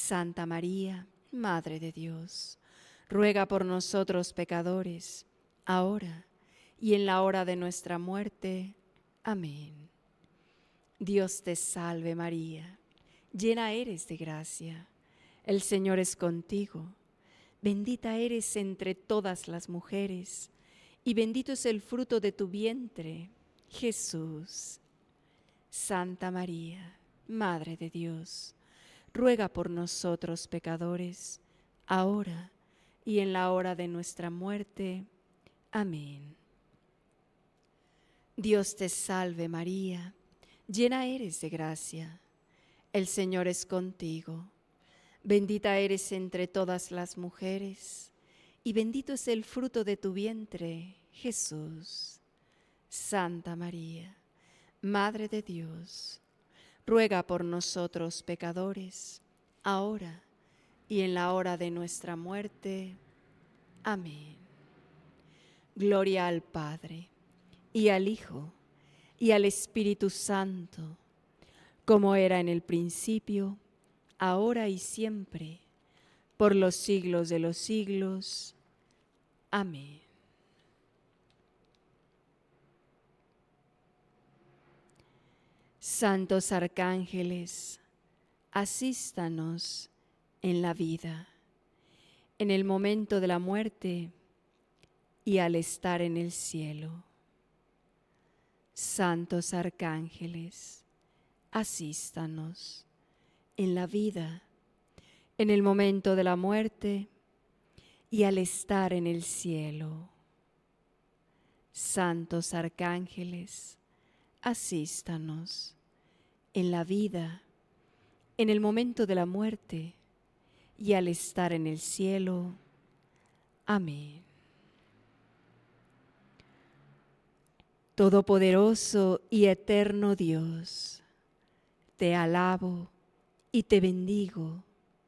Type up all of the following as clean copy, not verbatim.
Santa María, Madre de Dios, ruega por nosotros pecadores, ahora y en la hora de nuestra muerte. Amén. Dios te salve María, llena eres de gracia, el Señor es contigo, bendita eres entre todas las mujeres, y bendito es el fruto de tu vientre, Jesús. Santa María, Madre de Dios, ruega por nosotros pecadores, ahora y en la hora de nuestra muerte. Amén. Dios te salve María, llena eres de gracia, el Señor es contigo, bendita eres entre todas las mujeres, y bendito es el fruto de tu vientre, Jesús. Santa María, Madre de Dios, ruega por nosotros pecadores, ahora y en la hora de nuestra muerte. Amén. Gloria al Padre, y al Hijo, y al Espíritu Santo, como era en el principio, ahora y siempre, por los siglos de los siglos. Amén. Santos arcángeles, asístanos en la vida, en el momento de la muerte y al estar en el cielo. Santos arcángeles, asístanos en la vida, en el momento de la muerte y al estar en el cielo. Santos arcángeles, asístanos en la vida, en el momento de la muerte y al estar en el cielo. Amén. Todopoderoso y eterno Dios, te alabo y te bendigo,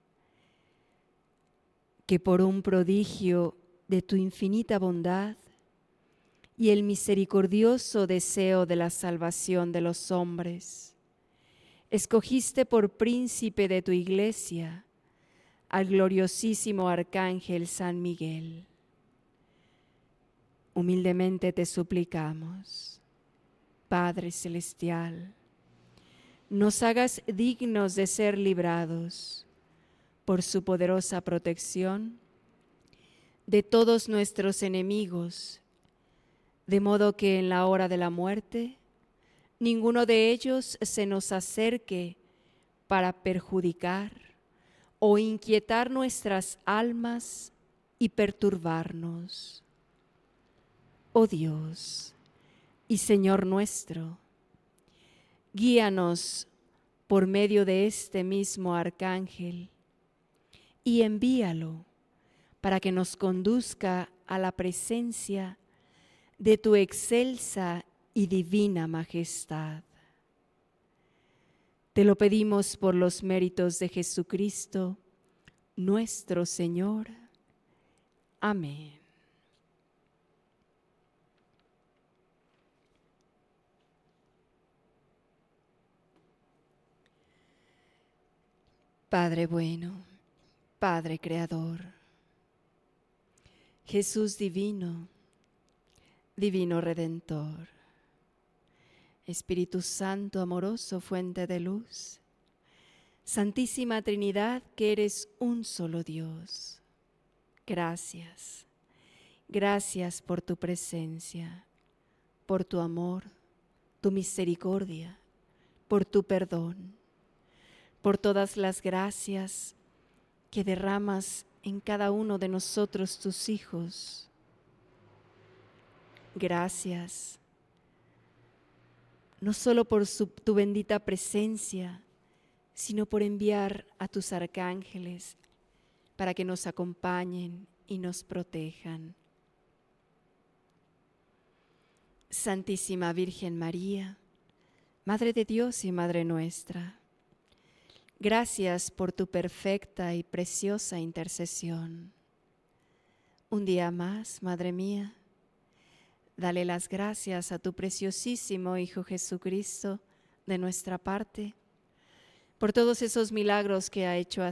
que por un prodigio de tu infinita bondad y el misericordioso deseo de la salvación de los hombres, escogiste por príncipe de tu iglesia al gloriosísimo Arcángel San Miguel. Humildemente te suplicamos, Padre Celestial, nos hagas dignos de ser librados por su poderosa protección de todos nuestros enemigos, de modo que en la hora de la muerte ninguno de ellos se nos acerque para perjudicar o inquietar nuestras almas y perturbarnos. Oh Dios y Señor nuestro, guíanos por medio de este mismo arcángel y envíalo para que nos conduzca a la presencia de tu excelsa y divina majestad. Te lo pedimos por los méritos de Jesucristo, nuestro Señor. Amén. Padre bueno, Padre Creador, Jesús divino, Divino Redentor, Espíritu Santo amoroso, fuente de luz, Santísima Trinidad, que eres un solo Dios. Gracias, gracias por tu presencia, por tu amor, tu misericordia, por tu perdón, por todas las gracias que derramas en cada uno de nosotros, tus hijos. Gracias, no solo por tu bendita presencia, sino por enviar a tus arcángeles para que nos acompañen y nos protejan. Santísima Virgen María, Madre de Dios y Madre nuestra, gracias por tu perfecta y preciosa intercesión. Un día más, Madre mía, dale las gracias a tu preciosísimo Hijo Jesucristo de nuestra parte, por todos esos milagros que ha hecho